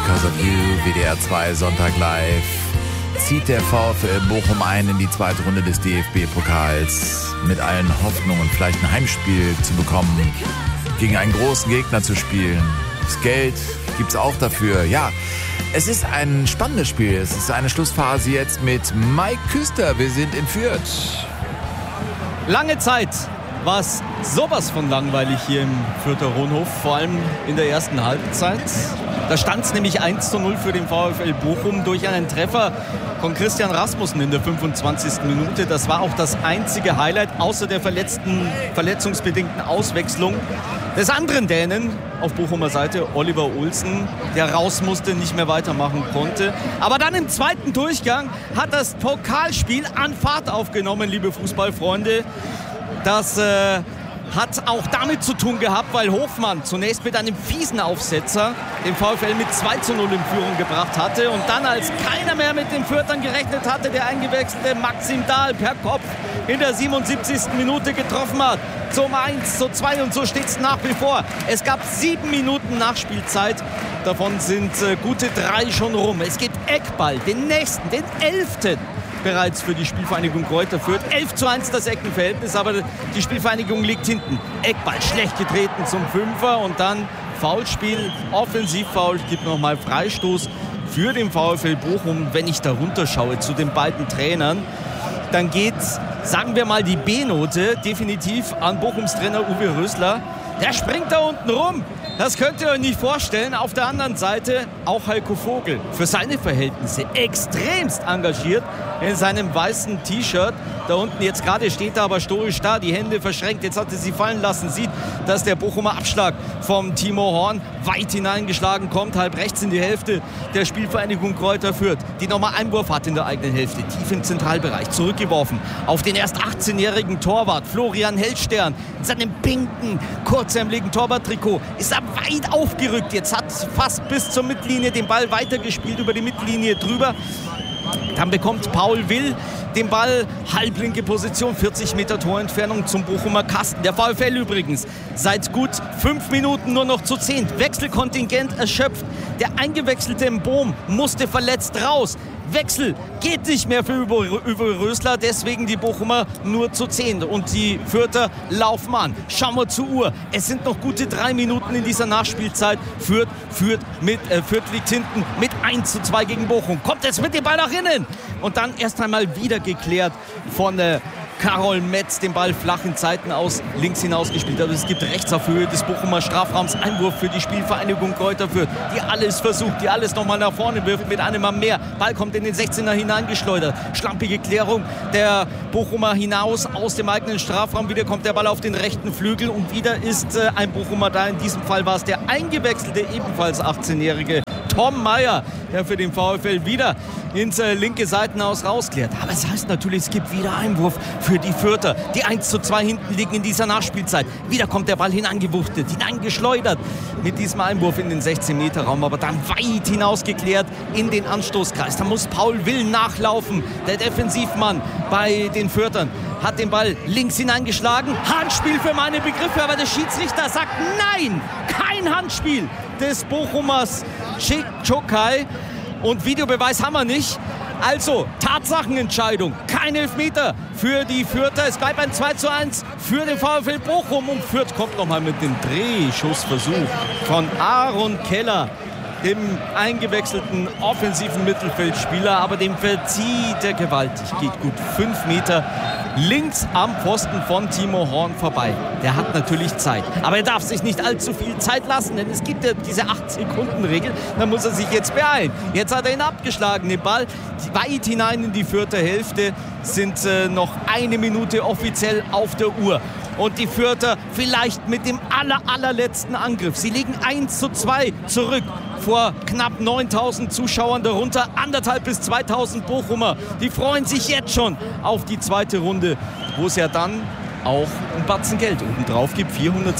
Because of You, WDR 2, Sonntag live, zieht der VfL Bochum ein in die zweite Runde des DFB-Pokals mit allen Hoffnungen, vielleicht ein Heimspiel zu bekommen, gegen einen großen Gegner zu spielen. Das Geld gibt's auch dafür. Ja, es ist ein spannendes Spiel. Es ist eine Schlussphase jetzt mit Mike Küster. Wir sind in Fürth. Lange Zeit war es sowas von langweilig hier im Fürther Ronhof, vor allem in der ersten Halbzeit. Da stand es nämlich 1:0 für den VfL Bochum durch einen Treffer von Christian Rasmussen in der 25. Minute. Das war auch das einzige Highlight, außer der verletzungsbedingten Auswechslung des anderen Dänen auf Bochumer Seite, Oliver Olsen, der raus musste, nicht mehr weitermachen konnte. Aber dann im zweiten Durchgang hat das Pokalspiel an Fahrt aufgenommen, liebe Fußballfreunde. Das hat auch damit zu tun gehabt, weil Hofmann zunächst mit einem fiesen Aufsetzer den VfL mit 2:0 in Führung gebracht hatte. Und dann, als keiner mehr mit den Fürthern gerechnet hatte, der eingewechselte Maxim Dahl per Kopf in der 77. Minute getroffen hat. Zum 1:2 und so steht es nach wie vor. Es gab 7 Minuten Nachspielzeit. Davon sind gute 3 schon rum. Es gibt Eckball, den nächsten, den 11. bereits für die Spielvereinigung Greuther Fürth. 11:1 das Eckenverhältnis, aber die Spielvereinigung liegt hinten. Eckball schlecht getreten zum Fünfer und dann Foulspiel, Offensivfoul, gibt nochmal Freistoß für den VfL Bochum. Wenn ich da runterschaue zu den beiden Trainern, dann geht, sagen wir mal, die B-Note definitiv an Bochums Trainer Uwe Rösler. Der springt da unten rum. Das könnt ihr euch nicht vorstellen. Auf der anderen Seite auch Heiko Vogel. Für seine Verhältnisse extremst engagiert in seinem weißen T-Shirt. Da unten jetzt gerade steht er aber stoisch da, die Hände verschränkt. Jetzt hat er sie fallen lassen. Sieht, dass der Bochumer Abschlag vom Timo Horn weit hineingeschlagen kommt. Halb rechts in die Hälfte der Spielvereinigung Greuther Fürth. Die nochmal Einwurf hat in der eigenen Hälfte. Tief im Zentralbereich. Zurückgeworfen auf den erst 18-jährigen Torwart Florian Hellstern. In seinem pinken, kurzärmeligen Torwarttrikot ist er weit aufgerückt. Jetzt hat fast bis zur Mittellinie den Ball weitergespielt, über die Mittellinie drüber. Dann bekommt Paul Will den Ball, halblinke Position, 40 Meter Torentfernung zum Bochumer Kasten. Der VfL übrigens seit gut 5 Minuten nur noch zu 10. Wechselkontingent erschöpft. Der eingewechselte Bohm musste verletzt raus. Wechsel geht nicht mehr für Uwe Rösler, deswegen die Bochumer nur zu 10 und die Fürther laufen an. Schauen wir zur Uhr, es sind noch gute 3 Minuten in dieser Nachspielzeit. Fürth liegt hinten mit 1:2 gegen Bochum. Kommt jetzt mit dem Ball nach innen und dann erst einmal wieder geklärt von Karol Metz, den Ball flach in Zeiten aus links hinausgespielt. Aber es gibt rechts auf Höhe des Bochumer Strafraums Einwurf für die Spielvereinigung Greuther Fürth, die alles versucht, die alles nochmal nach vorne wirft mit einem Mann mehr. Ball kommt in den 16er hineingeschleudert. Schlampige Klärung der Bochumer hinaus aus dem eigenen Strafraum. Wieder kommt der Ball auf den rechten Flügel und wieder ist ein Bochumer da. In diesem Fall war es der eingewechselte, ebenfalls 18-jährige Tom Meyer, der für den VfL wieder ins linke Seitenhaus rausklärt. Aber es heißt natürlich, es gibt wieder Einwurf für die Fürther, die 1:2 hinten liegen in dieser Nachspielzeit. Wieder kommt der Ball hineingewuchtet, hineingeschleudert mit diesem Einwurf in den 16-Meter-Raum, aber dann weit hinausgeklärt in den Anstoßkreis. Da muss Paul Will nachlaufen, der Defensivmann bei den Fürthern. Hat den Ball links hineingeschlagen. Handspiel für meine Begriffe, aber der Schiedsrichter sagt nein, kein Handspiel des Bochumers Chokai. Und Videobeweis haben wir nicht. Also Tatsachenentscheidung. Kein Elfmeter für die Fürther. Es bleibt ein 2:1 für den VfL Bochum. Und Fürth kommt nochmal mit dem Drehschussversuch von Aaron Keller, dem eingewechselten offensiven Mittelfeldspieler. Aber dem verzieht er gewaltig. Geht gut 5 Meter links am Pfosten von Timo Horn vorbei. Der hat natürlich Zeit. Aber er darf sich nicht allzu viel Zeit lassen, denn es gibt ja diese 8-Sekunden-Regel. Da muss er sich jetzt beeilen. Jetzt hat er ihn abgeschlagen, den Ball weit hinein in die Fürther Hälfte. Sind noch 1 Minute offiziell auf der Uhr. Und die Fürther vielleicht mit dem allerletzten Angriff. Sie liegen 1:2 zurück vor knapp 9.000 Zuschauern, darunter 1.500 bis 2.000 Bochumer. Die freuen sich jetzt schon auf die zweite Runde, wo es ja dann auch ein Batzen Geld obendrauf gibt.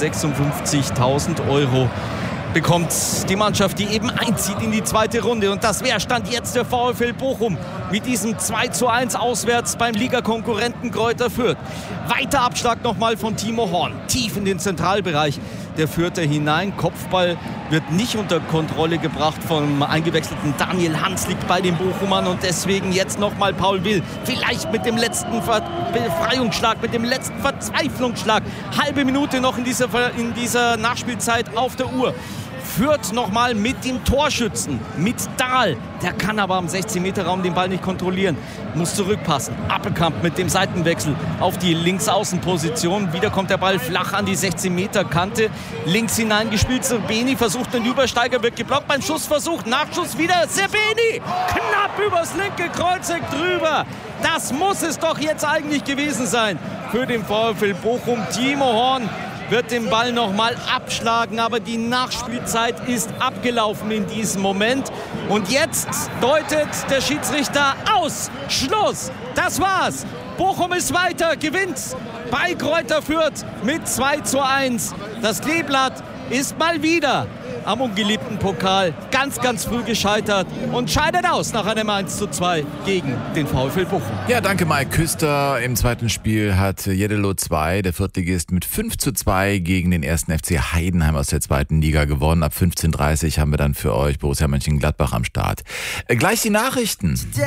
456.000 € bekommt die Mannschaft, die eben einzieht in die zweite Runde. Und das wäre Stand jetzt der VfL Bochum mit diesem 2:1 auswärts beim Ligakonkurrenten Greuther Fürth. Weiter Abschlag nochmal von Timo Horn, tief in den Zentralbereich der Fürther hinein. Kopfball wird nicht unter Kontrolle gebracht vom eingewechselten Daniel Hans, liegt bei den Bochumern und deswegen jetzt nochmal Paul Will. Vielleicht mit dem letzten Befreiungsschlag, mit dem letzten Verzweiflungsschlag. Halbe Minute noch in dieser Nachspielzeit auf der Uhr. Fürth nochmal mit dem Torschützen, mit Dahl. Der kann aber am 16-Meter-Raum den Ball nicht kontrollieren. Muss zurückpassen. Appelkamp mit dem Seitenwechsel auf die Linksaußenposition. Wieder kommt der Ball flach an die 16-Meter-Kante. Links hineingespielt. Serbeni versucht den Übersteiger, wird geblockt beim Schussversuch. Nachschuss wieder Serbeni. Knapp übers linke Kreuzeck drüber. Das muss es doch jetzt eigentlich gewesen sein für den VfL Bochum. Timo Horn wird den Ball nochmal abschlagen, aber die Nachspielzeit ist abgelaufen in diesem Moment. Und jetzt deutet der Schiedsrichter aus. Schluss. Das war's. Bochum ist weiter, gewinnt bei Greuther Fürth mit 2:1. Das Kleeblatt ist mal wieder am ungeliebten Pokal ganz, ganz früh gescheitert und scheidet aus nach einem 1:2 gegen den VfL Bochum. Ja, danke Mike Küster. Im zweiten Spiel hat Jeddelo 2, der Viertligist, mit 5:2 gegen den 1. FC Heidenheim aus der zweiten Liga gewonnen. Ab 15:30 haben wir dann für euch Borussia Mönchengladbach am Start. Gleich die Nachrichten.